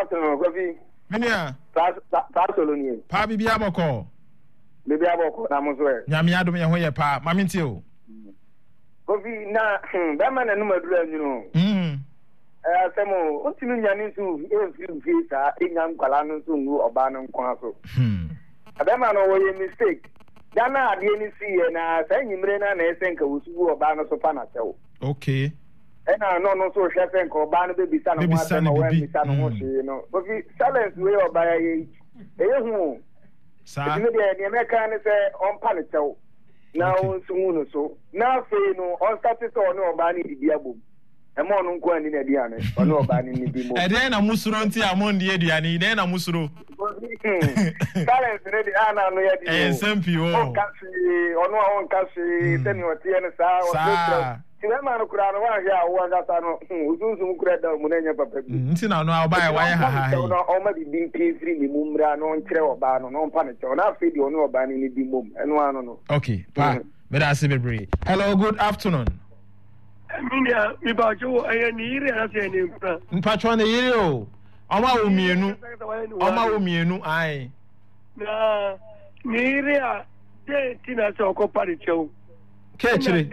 afternoon, Kofi. Minia. Soloni. Pa bibi aboko. Bibi aboko na mo so e. Nyame adom ye ho ye pa. Mami nti o. Kofi na that man na no madura nyino. Asemo ontinu nyane nsu e sa enyam kwala no nsu ngu oba no nkwa so. Abema no wo ye mistake. Dana ade ni si na sa nyimre na na esenka wosubu oba no so pa na tewo. Okay. Ena no so hwefe nka oba no be bisa no ho asema wo bisa no ho hwe no. Kofi silence we oba ya ye. Eye hu. Sa. Ni de meka ne se on pa ne tewo. Na on sumu no so. Na fe no on start to no oba ni di abom. Emo no nko ani na di ane. Ono oba ni di mo. Ede na musuro nti amon di eduane, ide na musuro. Silence ne di ana no ya di. SMP o. On kasi teni otie ne sa. Sinema no kura no wa ya wo ngasa no uzunzum kura da mu nanya papa bi nti na no oba ya wa ya ha no o ma bi din pefri ni mumra no nkire oba no no mpa ne cho na afi di ono oba ni di mom eno ano no. Okay pa me da se bebre. Hello, good afternoon. Minia mi ba jo aye ni ire ase ni mpra mpatwa na yire o oma wo mienu ai na ni ire a de tina se okopari chew Kechire.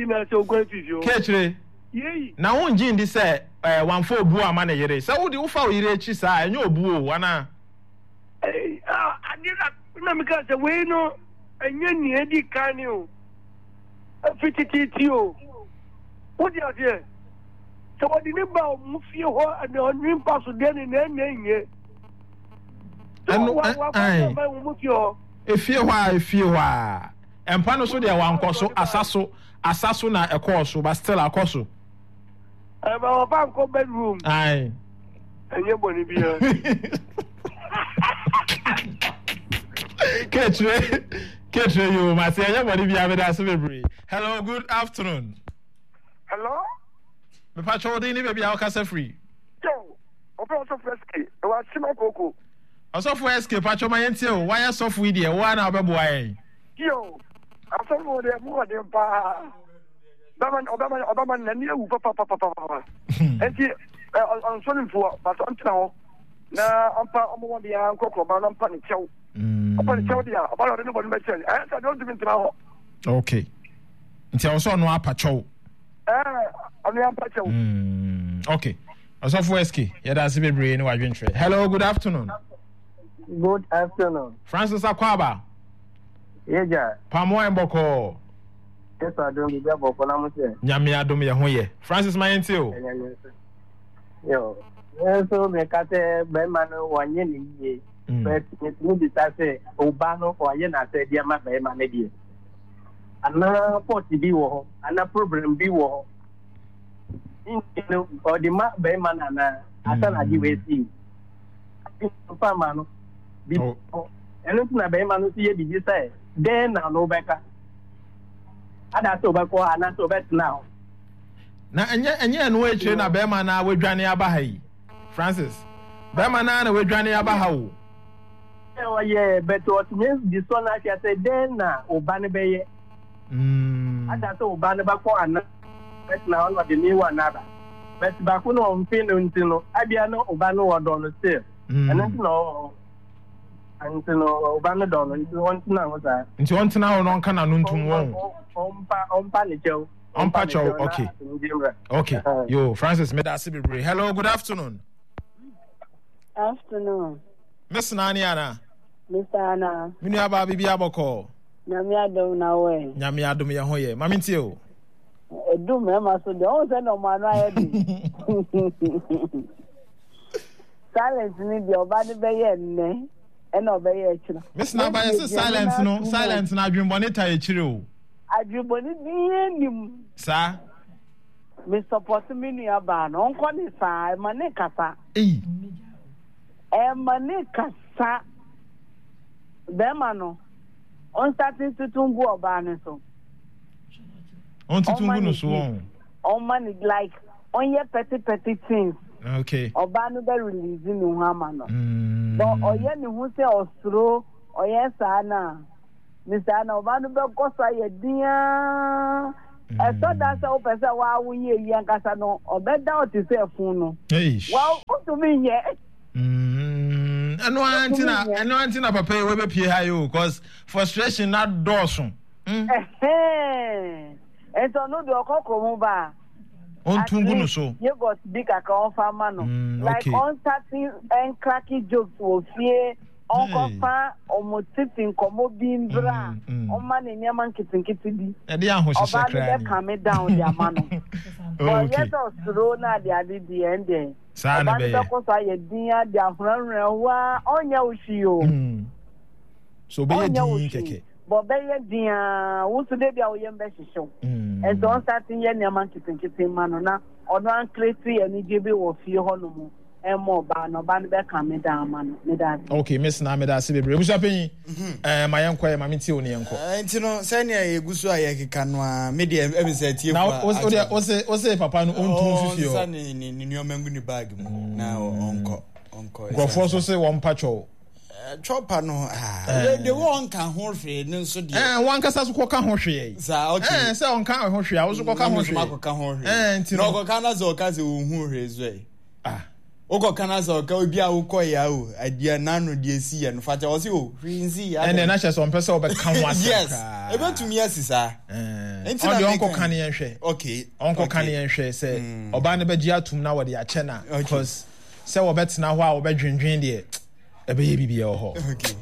Na won gin di say wan fo obu ama na yere. Say wo di wo fa o yere echi sa enye obu o wana. Adira na mi ka say we no enye ni edi kan ni o. Fititi o. Wo di ase. So wo di ne ba o mu fie ho na onwin paso de ni na enye. Anu ai. Efie ho a. Empa no so de wankoso asaso na ekoso but still akoso. Ba banko bedroom. Ai. Enye boni bia. Ketre you ma say enye boni bia be da so bebre. Hello, good afternoon. Hello? Me pa chodi ni be bia o kasa free. Yo, ope oso freski. E wa chima koko. Oso for SK pa choma yentie o. Why so for idea? Why na obebo ayen? Yo. Asọmọ de mu de pa Obama na ni ewu papa enti on sonfo but on tena na ampa omo de an kokro ba na ampa ne chew ampa ne chew dia obala de no bon mechen I don't even tena ho. Okay, nti also no apa chew on ampa chew. Okay, also for SK ya da se bebre ni wadwentre. Hello, good afternoon. Good afternoon. Francis Akwaba. Yeja. Pamo emboko. Yes, I don't be there for na muse. Nyame adom ye ho ye. Francis Mayente o. Yo. So me kate be man wanye ni ye. But it no be say oba no for ye na say dia ma be man die. Ana port bi wo, ana problem bi wo. Or the ma be man ana asana di we see. Pa man bi. Eno na be man si ye bi say then na no beka. Ada so beko ana so bet now. Na enye no eche na be man na wadwane aba ha yi. Francis. Be man na wadwane aba ha wo. Yeah, but what means the son I say then na obane be ye. Ada so obane ba ko ana bet na on the new one nada. But ba ko no mfin ntino. Abia no obane wo do no still. And no Antino obane do no nti won tena ho sa. Nti won tena ho no nka na no ntum won. Ompa ni chew. Ompa chew, okay. Okay. Yo, Francis meda sibibre. Hello, good afternoon. Afternoon. Miss Nani Ana. Mr. Ana. Minu aba bibi aboko. Nyame adom na we. Nyame adom ye ho ye. Mami ntie o. Edu me ma so de o se no ma no aye di. Silence ni bi oba de be ye nne. E na oba ye chira. Miss na ba ye silence na adwinbo ne ta ye chire o. Adwinbo ni nim. Sa. Me support me ni aba no onko ni sa e ma ne kasa. Eh. E ma ne kasa. Bema no. On starting to tungu oba ne so. On tungu no so on. On man like on your petty things. Okay. Oba no be releasing no hama no. But oye ni hu se osro oye sa na. Mr. Na oba no be kosa ye dia. E so that say o pese wa wu ye yi ankasa no obeda o ti se fun no. Hey. Wow, o to me here. Ano antina papa we be pie hayo cause frustration na dawson. Ento no do kokko ba. On tungu no so. You got big account farmer no. Like on starting and cracky jokes will fear Uncle Fa or motivating Komo Bimbra or man in Yaman Kitty bi. And the young horse coming down their man. But yet, Rona, the idea end there. Sana be. Because I dear, their friend, on your shoe. So be a keke. But be a dear, who's the baby our young best show. And don't start in Yaman Kitty Manona or non crazy and EJB or fear honomo. And more ban or ban back coming down, man. Okay, Miss Nameda Sibi. Who's happening? My uncle, my Mitty uncle. And you know, Sanya Gusua Canwa, media evidence. Now, what's it, Papa? On 250 son in your memory bag. Now, uncle. Go for so say one patrol. Chopper no. The one can hold free, no so dear. And one can walk on Hoshi. So on can't Hoshi. I was walking Hoshi. And you know, Canas or Kazu who his way. Oko Canasa ka obi a ukoya o adia nano de si and fata o si o rinzi and then actually some person be kan wasa yes e be to me asisa enti na uncle kan yen hwe okay uncle kan yen hwe say oba ne be gia tum na wo de ache na because say wo betena ho a wo be dwendwen de e be ye bibia ho okay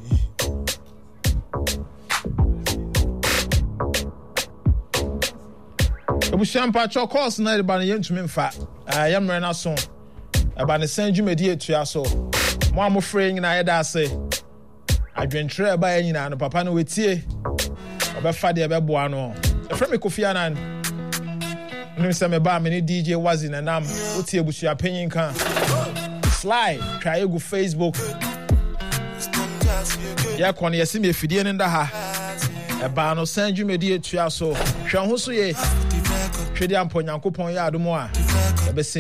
obu champa cho course na de ba ne yentumi mfa yamre na so aba ne san dwumadi etua so mo amofre nyina yeda ase adwentre aba nyina no papa no wetie obefa de ebeboa no efre me Kofi Annan no se me ba me ni DJ Wazi na nam otie ebusua panyin kan Sly try go Facebook ya kwon yesi me fidie ne nda ha eba no san dwumadi etua so hwe ho so ye hwede ampo Nyankopon ya adomo a ebe